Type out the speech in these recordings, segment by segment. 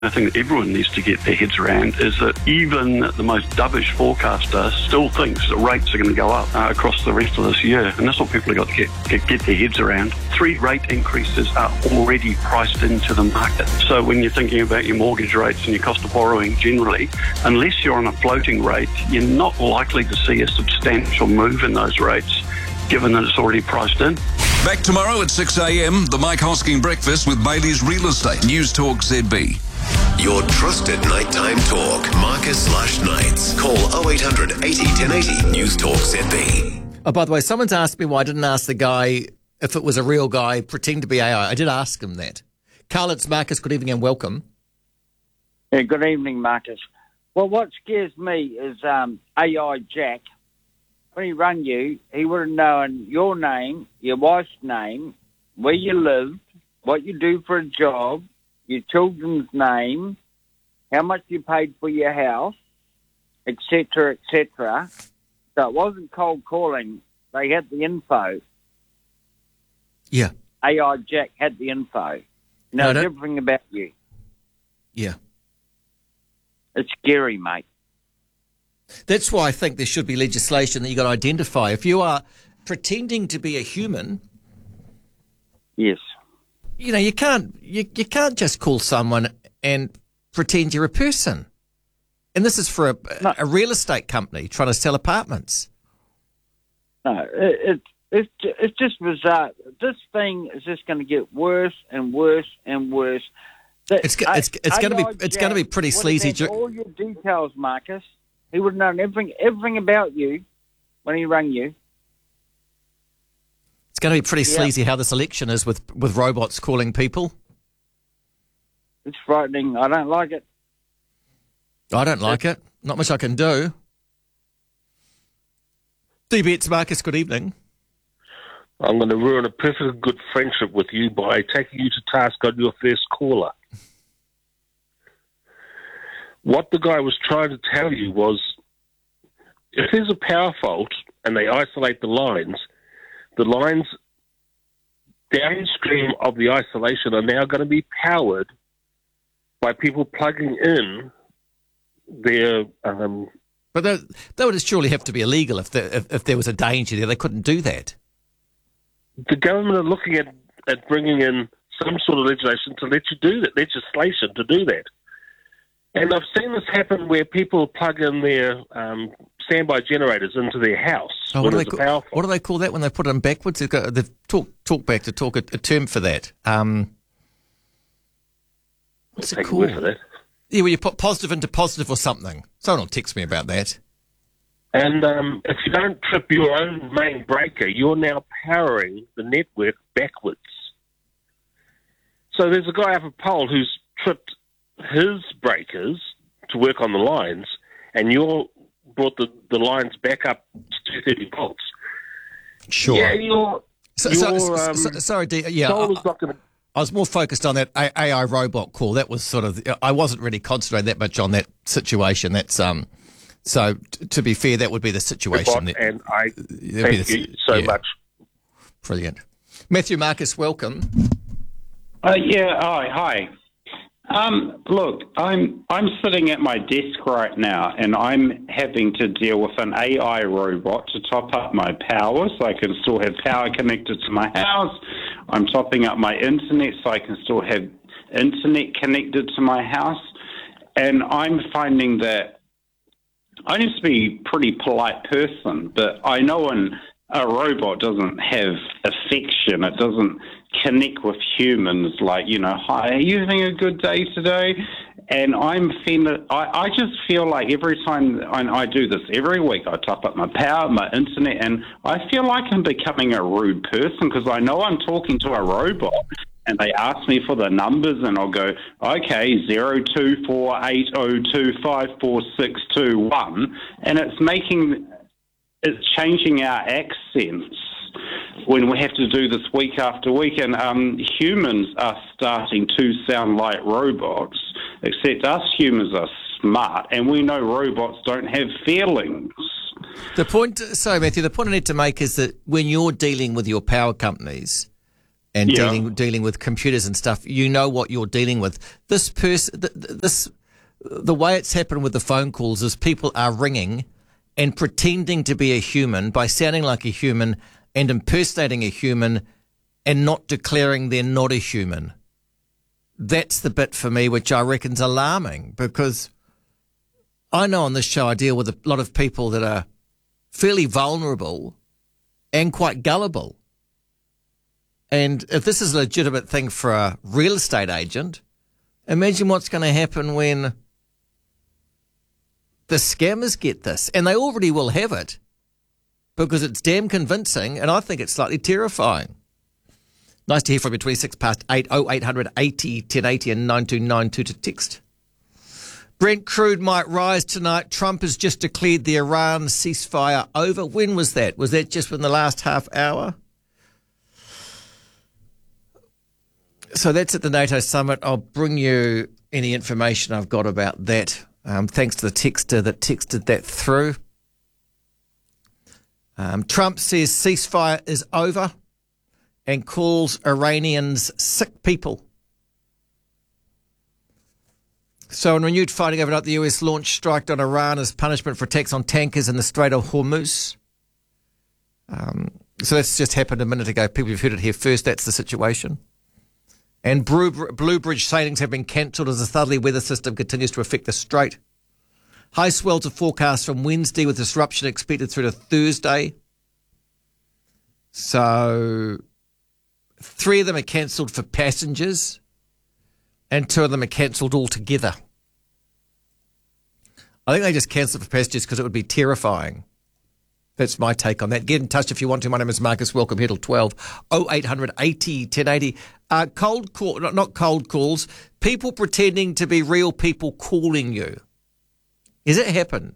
I think everyone needs to get their heads around is that even the most dovish forecaster still thinks that rates are going to go up across the rest of this year. And that's what people have got to get their heads around. 3 rate increases are already priced into the market. So when you're thinking about your mortgage rates and your cost of borrowing generally, unless you're on a floating rate, you're not likely to see a substantial move in those rates, given that it's already priced in. Back tomorrow at 6 a.m, the Mike Hosking Breakfast with Bailey's Real Estate. News Talk ZB. Your trusted nighttime talk. Marcus/Knights. Call 0800 80 1080 News Talk ZB. Oh, by the way, someone's asked me why I didn't ask the guy if it was a real guy pretending to be AI. I did ask him that. Carl, it's Marcus. Good evening and welcome. Yeah, good evening, Marcus. Well, what scares me is AI Jack. When he rang you, he would have known your name, your wife's name, where you lived, what you do for a job, your children's name, how much you paid for your house, etc., etc. So it wasn't cold calling. They had the info. Yeah. AI Jack had the info. Knows everything about you. Yeah. It's scary, mate. That's why I think there should be legislation that you've got to identify. If you are pretending to be a human, yes, you know, you can't just call someone and pretend you're a person. And this is for a real estate company trying to sell apartments. No, it's just bizarre. This thing is just going to get worse and worse and worse. It's going to be pretty sleazy. All your details, Marcus. He would have known everything about you when he rang you. It's going to be pretty sleazy how this election is with robots calling people. It's frightening. I don't like it. I don't like it. Not much I can do. DB, it's Marcus. Good evening. I'm going to ruin a perfectly good friendship with you by taking you to task on your first caller. What the guy was trying to tell you was, if there's a power fault and they isolate the lines downstream of the isolation are now going to be powered by people plugging in their... But that would surely have to be illegal if there was a danger there. They couldn't do that. The government are looking at bringing in some sort of legislation to let you do that, legislation to do that. And I've seen this happen where people plug in their standby generators into their house. Oh, what do they call that when they put them backwards? They've talk back to talk a term for that. What's it called? For that. Yeah, well, you put positive into positive or something. Someone will text me about that. And if you don't trip your own main breaker, you're now powering the network backwards. So there's a guy up a pole who's tripped his breakers to work on the lines, and you brought the lines back up to 230 volts. Sure. Yeah, sorry, D. Yeah, I was more focused on that AI robot call. That was sort of. I wasn't really concentrating that much on that situation. That's So to be fair, that would be the situation. And I thank you so much. Brilliant, Matthew Marcus. Welcome. Hi. Look, I'm sitting at my desk right now, and I'm having to deal with an AI robot to top up my power, so I can still have power connected to my house. I'm topping up my internet, so I can still have internet connected to my house. And I'm finding that I used to be a pretty polite person, but I know when a robot doesn't have affection, it doesn't connect with humans like, hi, are you having a good day today? And I just feel like every time I do this every week, I top up my power, my internet, and I feel like I'm becoming a rude person because I know I'm talking to a robot and they ask me for the numbers and I'll go, okay, 0248025461, and it's changing our accents when we have to do this week after week, and humans are starting to sound like robots, except us humans are smart, and we know robots don't have feelings. Matthew, the point I need to make is that when you're dealing with your power companies, and dealing with computers and stuff, you know what you're dealing with. This person, the way it's happened with the phone calls is people are ringing and pretending to be a human by sounding like a human and impersonating a human and not declaring they're not a human. That's the bit for me which I reckon's alarming, because I know on this show I deal with a lot of people that are fairly vulnerable and quite gullible. And if this is a legitimate thing for a real estate agent, imagine what's going to happen when the scammers get this. And they already will have it because it's damn convincing, and I think it's slightly terrifying. Nice to hear from you, 26 past 8, 0800 80 1080 and 9292 to text. Brent crude might rise tonight. Trump has just declared the Iran ceasefire over. When was that? Was that just in the last half hour? So that's at the NATO summit. I'll bring you any information I've got about that. Thanks to the texter that texted that through. Trump says ceasefire is over and calls Iranians sick people. So in renewed fighting overnight, the US launched strike on Iran as punishment for attacks on tankers in the Strait of Hormuz. So that's just happened a minute ago. People have heard it here first. That's the situation. And Blue Bridge sailings have been cancelled as the southerly weather system continues to affect the strait. High swells are forecast from Wednesday with disruption expected through to Thursday. So 3 of them are cancelled for passengers and 2 of them are cancelled altogether. I think they just cancelled for passengers because it would be terrifying. That's my take on that. Get in touch if you want to. My name is Marcus. Welcome here till 12. 0800 80 1080. Cold call, not cold calls. People pretending to be real people calling you. Has it happened?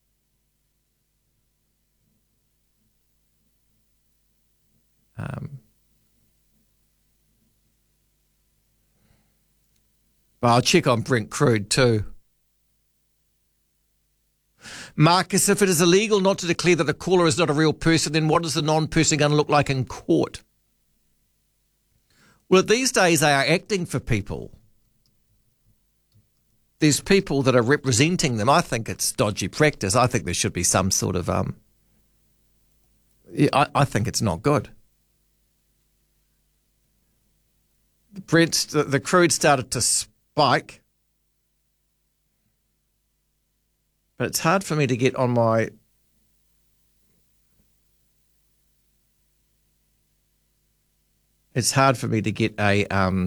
Well, I'll check on Brent crude too. Marcus, if it is illegal not to declare that a caller is not a real person, then what is the non-person going to look like in court? Well, these days they are acting for people. There's people that are representing them. I think it's dodgy practice. I think there should be some sort of... I think it's not good. The crude started to spike. But it's hard for me to get on my... It's hard for me to get a...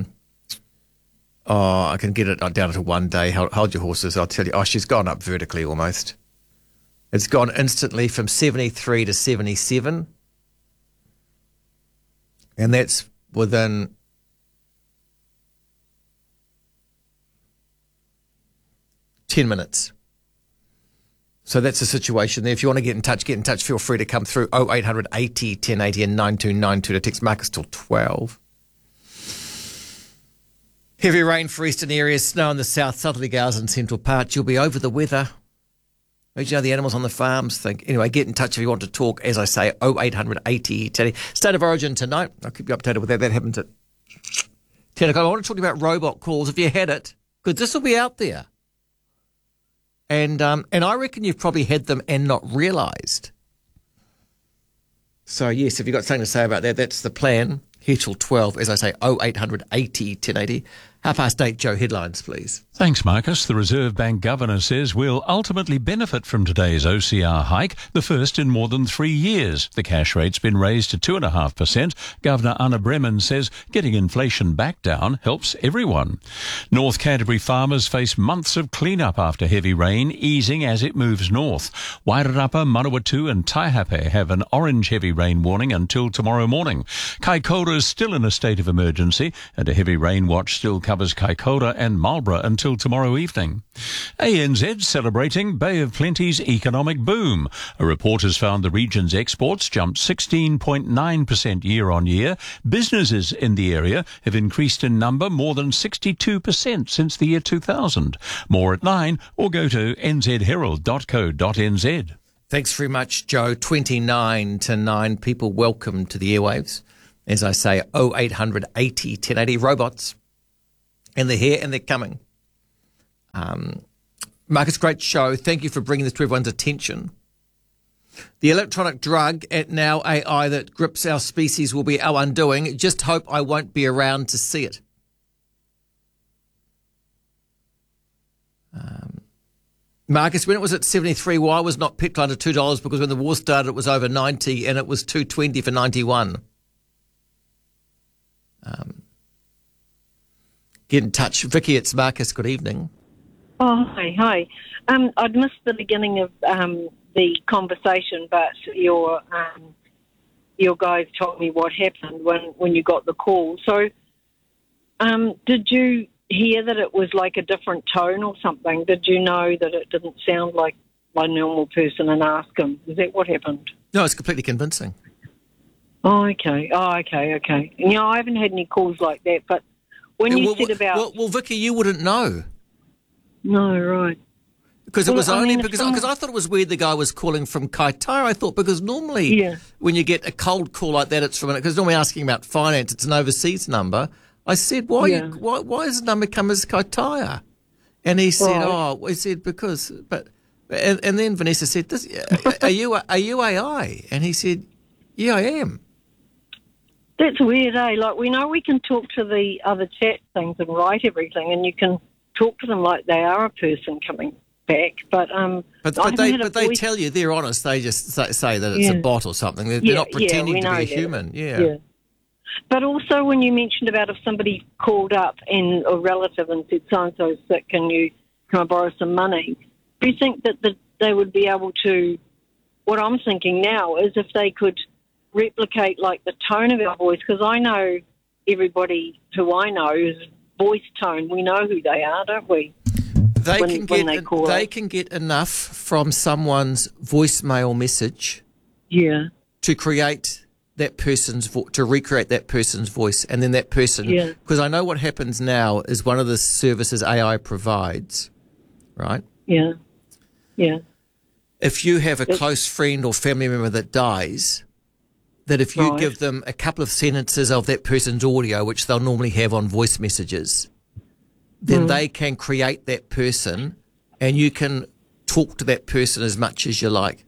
I can get it down to 1 day. Hold your horses. I'll tell you. Oh, she's gone up vertically almost. It's gone instantly from 73 to 77. And that's within... ten minutes. So that's the situation there. If you want to get in touch, feel free to come through 0800 80 1080 and 9292 to text Marcus till 12. Heavy rain for eastern areas, snow in the south, southerly gales in central parts. You'll be over the weather. What do you know the animals on the farms think? Anyway, get in touch if you want to talk. As I say, 0800 80 1080. State of Origin tonight. I'll keep you updated with that. That happens at 10 o'clock. I want to talk to you about robot calls. If you had it, because this will be out there. And I reckon you've probably had them and not realised. So, yes, if you've got something to say about that, that's the plan. Here till 12, as I say, 0800 80 1080. 8:30, Joe, headlines, please. Thanks, Marcus. The Reserve Bank Governor says we'll ultimately benefit from today's OCR hike, the first in more than 3 years. The cash rate's been raised to 2.5%. Governor Anna Bremen says getting inflation back down helps everyone. North Canterbury farmers face months of clean-up after heavy rain, easing as it moves north. Wairarapa, Manawatu and Taihape have an orange heavy rain warning until tomorrow morning. Kaikoura is still in a state of emergency, and a heavy rain watch still covers Kaikoura and Marlborough until tomorrow evening. ANZ celebrating Bay of Plenty's economic boom. A report has found the region's exports jumped 16.9% year on year. Businesses in the area have increased in number more than 62% since the year 2000. More at 9 or go to nzherald.co.nz. Thanks very much, Joe. 29 to 9 people welcome to the airwaves. As I say, 0800 80 1080 robots. And they're here and they're coming. Marcus, great show. Thank you for bringing this to everyone's attention. The electronic drug and now AI that grips our species will be our undoing. Just hope I won't be around to see it. Marcus, when it was at 73, why was not petrol under $2? Because when the war started, it was over 90 and it was $2.20 for 91. Get in touch. Vicky, it's Marcus. Good evening. Oh, hi. I'd missed the beginning of the conversation, but your guys told me what happened when you got the call. So did you hear that it was like a different tone or something? Did you know that it didn't sound like a normal person and ask him? Is that what happened? No, it's completely convincing. Oh, okay. You know, I haven't had any calls like that, but when you said about... Well, Vicky, you wouldn't know. No, right. Because it was because I thought it was weird the guy was calling from Kaitaia. I thought because normally when you get a cold call like that, it's from because normally asking about finance, it's an overseas number. I said, why does the number come as Kaitaia? And he said, because and then Vanessa said, are you AI? And he said, yeah, I am. That's weird, eh? Like we know we can talk to the other chat things and write everything, and you can talk to them like they are a person coming back, but they tell you they're honest. They just say that it's a bot or something. They're not pretending to be a human. Yeah. But also, when you mentioned about if somebody called up and a relative and said so and so's sick, can I borrow some money? Do you think that they would be able to? What I'm thinking now is if they could replicate like the tone of our voice, because I know everybody who I know is voice tone. We know who they are, don't we? They can get enough from someone's voicemail message, to create that person's to recreate that person's voice, and then that person. Because I know what happens now is one of the services AI provides, right? Yeah. If you have a close friend or family member that dies, that if you give them a couple of sentences of that person's audio, which they'll normally have on voice messages, then they can create that person and you can talk to that person as much as you like.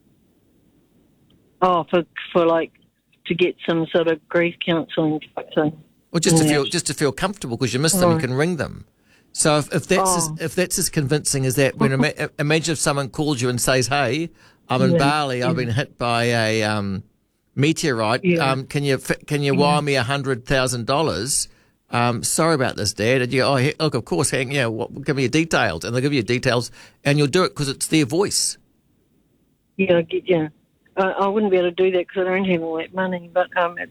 Oh, for like to get some sort of grief counselling type thing. Or just to feel comfortable because you miss them, you can ring them. So if that's as convincing as that, when imagine if someone calls you and says, "Hey, I'm in Bali. I've been hit by a meteorite. Can you wire me $100,000? Sorry about this, Dad." And you go, "Oh, look, of course, give me your details," and they'll give you your details, and you'll do it because it's their voice. Yeah. I wouldn't be able to do that because I don't have all that money, but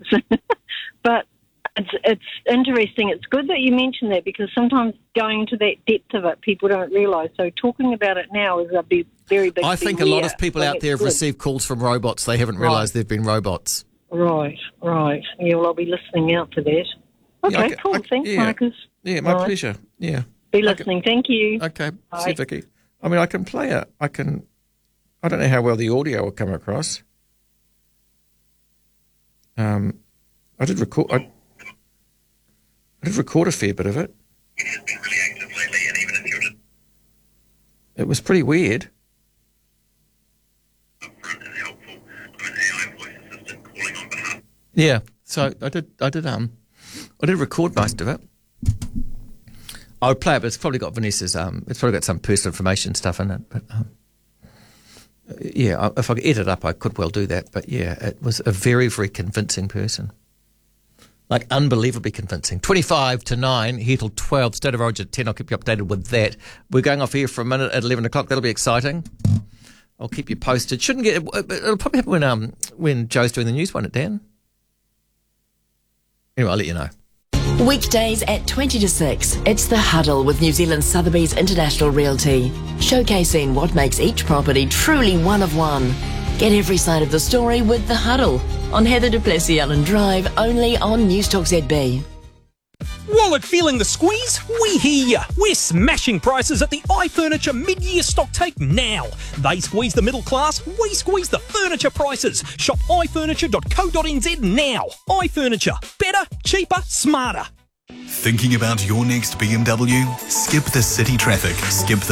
but it's interesting. It's good that you mentioned that because sometimes going into that depth of it, people don't realise. So talking about it now is a very big. I think a lot of people out there have received calls from robots. They haven't realised they've been robots. Right. Yeah, well, I'll be listening out for that. Okay, cool. Thanks, Marcus. Yeah, my pleasure. Yeah. Be listening. Thank you. Okay. Bye. See you, Vicky. I mean, I can play it. I don't know how well the audio will come across. I did record a fair bit of it. It has been really active lately, and even if you're it was pretty weird. Upfront and helpful. I'm an AI voice assistant calling on behalf. Yeah, so I did record most of it. I would play it, but it's probably got Vanessa's. It's probably got some personal information stuff in it. But if I could edit it up, I could well do that. But yeah, it was a very, very convincing person. Like, unbelievably convincing. 25 to 9, here till 12, State of Origin 10. I'll keep you updated with that. We're going off here for a minute at 11 o'clock. That'll be exciting. I'll keep you posted. It'll probably happen when Joe's doing the news one at Dan. Anyway, I'll let you know. Weekdays at 20 to 6, it's The Huddle with New Zealand Sotheby's International Realty, showcasing what makes each property truly one of one. Get every side of the story with The Huddle on Heather du Plessis Allen Drive, only on Newstalk ZB. Wallet feeling the squeeze? We hear ya. We're smashing prices at the iFurniture mid-year stock take now. They squeeze the middle class, we squeeze the furniture prices. Shop ifurniture.co.nz now. iFurniture. Better, cheaper, smarter. Thinking about your next BMW? Skip the city traffic. Skip the